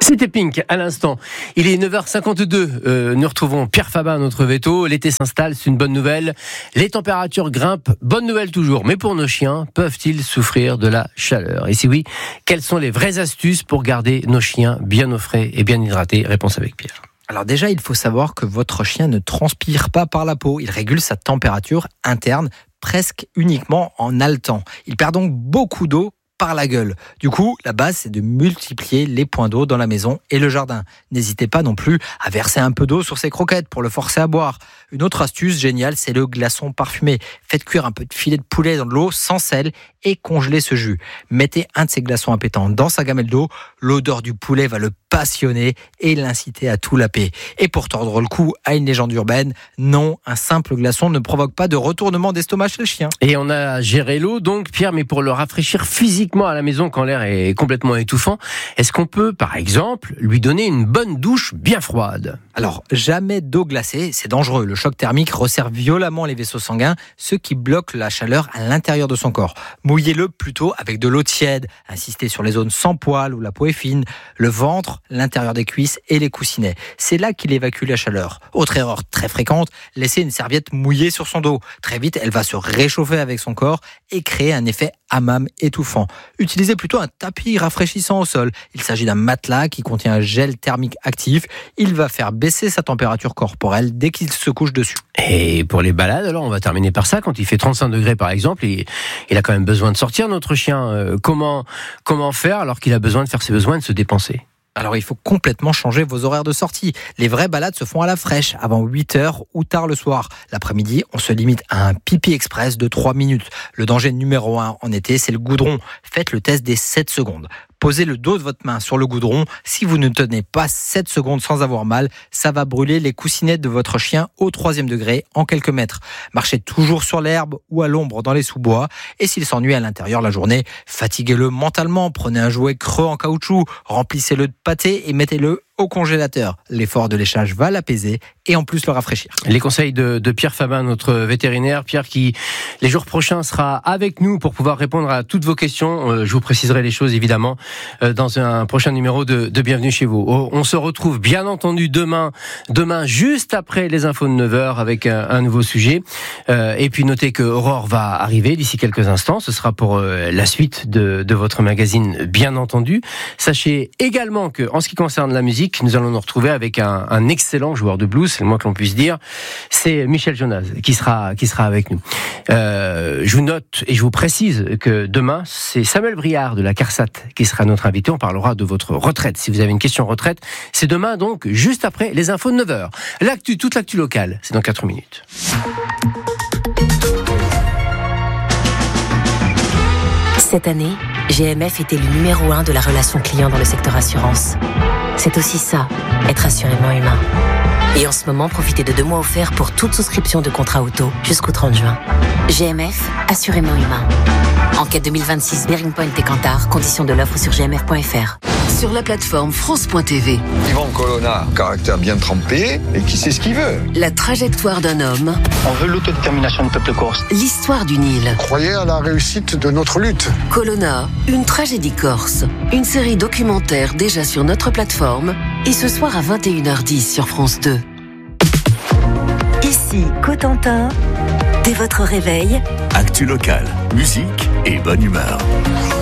C'était Pink à l'instant. Il est 9h52. Nous retrouvons Pierre Fabbin, notre veto. L'été s'installe, c'est une bonne nouvelle. Les températures grimpent, bonne nouvelle toujours. Mais pour nos chiens, peuvent-ils souffrir de la chaleur? Et si oui, quelles sont les vraies astuces pour garder nos chiens bien au frais et bien hydratés? Réponse avec Pierre. Alors déjà, il faut savoir que votre chien ne transpire pas par la peau. Il régule sa température interne presque uniquement en haletant. Il perd donc beaucoup d'eau par la gueule. Du coup, la base, c'est de multiplier les points d'eau dans la maison et le jardin. N'hésitez pas non plus à verser un peu d'eau sur ses croquettes pour le forcer à boire. Une autre astuce géniale, c'est le glaçon parfumé. Faites cuire un peu de filet de poulet dans de l'eau sans sel et congelez ce jus. Mettez un de ces glaçons appétants dans sa gamelle d'eau. L'odeur du poulet va le passionner et l'inciter à tout laper. Et pour tordre le cou à une légende urbaine, non, un simple glaçon ne provoque pas de retournement d'estomac chez le chien. Et on a géré l'eau, donc Pierre, mais pour le rafraîchir physiquement à la maison quand l'air est complètement étouffant, est-ce qu'on peut, par exemple, lui donner une bonne douche bien froide? Alors, jamais d'eau glacée, c'est dangereux. Le choc thermique resserre violemment les vaisseaux sanguins, ce qui bloque la chaleur à l'intérieur de son corps. Mouillez-le plutôt avec de l'eau tiède. Insistez sur les zones sans poils où la peau est fine, le ventre, l'intérieur des cuisses et les coussinets. C'est là qu'il évacue la chaleur. Autre erreur très fréquente, laisser une serviette mouillée sur son dos. Très vite, elle va se réchauffer avec son corps et créer un effet hammam étouffant. Utilisez plutôt un tapis rafraîchissant au sol. Il s'agit d'un matelas qui contient un gel thermique actif. Il va faire baisser sa température corporelle dès qu'il se couche dessus. Et pour les balades, alors on va terminer par ça. Quand il fait 35 degrés par exemple, il a quand même besoin de sortir, notre chien. Comment faire alors qu'il a besoin de faire ses besoins et de se dépenser? Alors il faut complètement changer vos horaires de sortie. Les vraies balades se font à la fraîche, avant 8h ou tard le soir. L'après-midi, on se limite à un pipi express de 3 minutes. Le danger numéro 1 en été, c'est le goudron. Faites le test des 7 secondes. Posez le dos de votre main sur le goudron. Si vous ne tenez pas 7 secondes sans avoir mal, ça va brûler les coussinets de votre chien au 3e degré en quelques mètres. Marchez toujours sur l'herbe ou à l'ombre dans les sous-bois. Et s'il s'ennuie à l'intérieur la journée, fatiguez-le mentalement. Prenez un jouet creux en caoutchouc, remplissez-le de pâté et mettez-le au congélateur. L'effort de léchage va l'apaiser et en plus le rafraîchir. Les conseils de Pierre Fabbin, notre vétérinaire. Pierre qui, les jours prochains, sera avec nous pour pouvoir répondre à toutes vos questions. Je vous préciserai les choses évidemment dans un prochain numéro de Bienvenue chez vous. On se retrouve bien entendu demain juste après les infos de 9h avec un nouveau sujet. Et puis notez que Aurore va arriver d'ici quelques instants. Ce sera pour la suite de votre magazine bien entendu. Sachez également que en ce qui concerne la musique, nous allons nous retrouver avec un excellent joueur de blues, c'est le moins que l'on puisse dire. C'est Michel Jonas qui sera avec nous. Je vous note et je vous précise que demain, c'est Samuel Briard de la CARSAT qui sera notre invité. On parlera de votre retraite. Si vous avez une question retraite, c'est demain donc, juste après les infos de 9h. Toute l'actu locale, c'est dans 4 minutes. Cette année, GMF était le numéro 1 de la relation client dans le secteur assurance. C'est aussi ça, être assurément humain. Et en ce moment, profitez de 2 mois offerts pour toute souscription de contrat auto jusqu'au 30 juin. GMF, assurément humain. Enquête 2026, Bearing Point et Kantar, conditions de l'offre sur gmf.fr. Sur la plateforme France.tv. Yvan Colonna, caractère bien trempé et qui sait ce qu'il veut. La trajectoire d'un homme. On veut l'autodétermination du peuple corse. L'histoire du Nil. Croyez à la réussite de notre lutte. Colonna, une tragédie corse. Une série documentaire déjà sur notre plateforme et ce soir à 21h10 sur France 2. Ici, Cotentin, dès votre réveil. Actu locale, musique et bonne humeur.